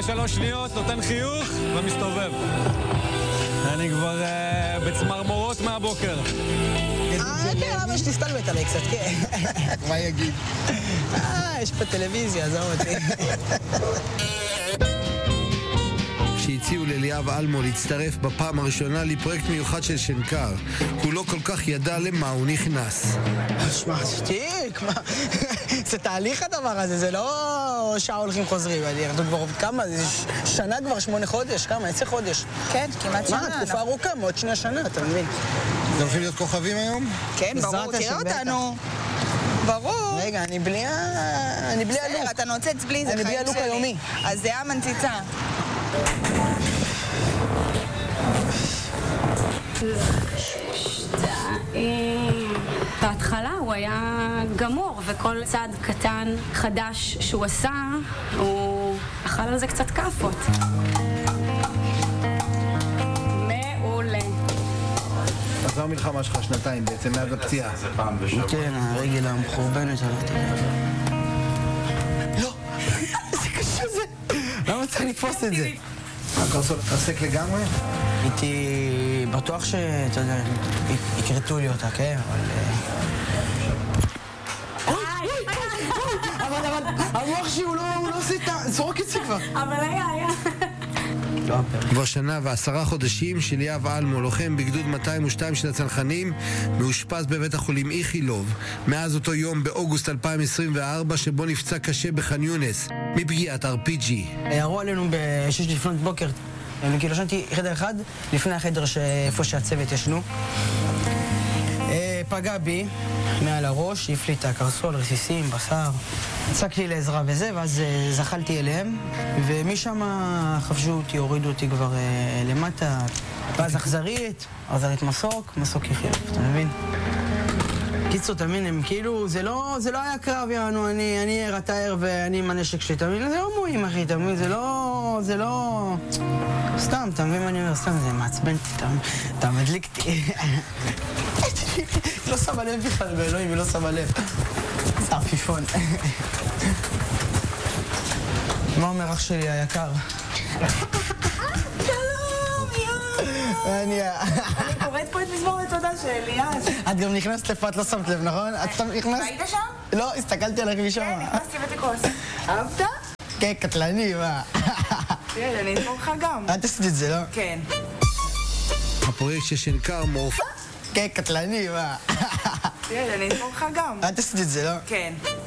לשלוש שניות, נותן חיוך ומסתובב. אני כבר בצמרמורות מהבוקר. כן, אבא שלי סתלבט עלי קצת, כן. מה יגיד? יש פה טלוויזיה, עזוב אותי. שהציעו לאליאב אלמו להצטרף בפעם הראשונה לפרויקט מיוחד של שנקר, הוא לא כל כך ידע למה הוא נכנס. שמע, שתיק, מה? זה תהליך הדבר הזה, זה לא שעה הולכים חוזרים. אנחנו כבר כמה? זה שנה כבר, 8 חודש, כמה? 10 חודש. כן, כמעט שנה. מה, תקופה ארוכה, מאוד שני השנה, אתה מבין? אתם הולכים להיות כוכבים היום? כן, ברור, תראה אותנו. ברור. רגע, אני בלי הלוק. אתה נוצץ בלי זה, אני בלי הלוק היומי. אז זה המנציצה. בהתחלה הוא היה גמור, וכל צעד קטן חדש שהוא עשה, הוא אכל על זה קצת כאפות. מעולה. אז זו המלחמה שלך שנתיים בעצם, מאז הפציעה. כן, הרגל המחורבנת הלכתי. לא! זה קשה זה! למה צריך לתפוס את זה? הקרסול התרסק לגמרי? הייתי בטוח שאתה יודע, יקרטו לי אותה, כן? אבל המוח שלי הוא לא עושה את ה... זורק את זה כבר. אבל היה. כבר שנה ו10 חודשים שאליאב אלמו, לוחם בגדוד 202 של הצנחנים, מאושפז בבית החולים איכילוב. מאז אותו יום באוגוסט 2024 שבו נפצע קשה בח'אן יונס מפגיעת RPG. ירו עלינו ב6 לפנות בוקר. כאילו ישנתי חדר אחד לפני החדר איפה שהצוות ישנו. פגע בי מעל הראש, הפליט את הקרסול, רסיסים, בשר. צעקתי לעזרה וזה, ואז זחלתי אליהם, ומשם חפשו אותי, הורידו אותי כבר למטה. ואז אכזרית מסוק יחייב, אתה מבין? קיצור, אתה מבין, הם כאילו, זה לא היה קרב, יענו, אני רתאר ואני עם הנשק שלי, אתה מבין? זה לא מועים, אחי, אתה מבין? זה לא... סתם, אתה מבין מה אני אומר? סתם, זה מעצבן אותי, אתה מדליק אותי. לא שמה לב בכלל, באלוהים, היא לא שמה לב. זה עפיפון. מה אומר אח שלי היקר? אני קוראת פה את מזמור לתודה של אליעז. את גם נכנסת לפה, את לא שמת לב, נכון? את סתם נכנסת? היית שם? לא, הסתכלתי עליך משם. כן, נכנסתי בתקוס. אהבת? כן, קטלני, מה? תראה, אני אתמור לך גם. את עשית את זה, לא? כן. הפרויקט של שנקר מורף... כן, קטלני, מה? תראה, אני אתמור לך גם. את עשית את זה, לא? כן.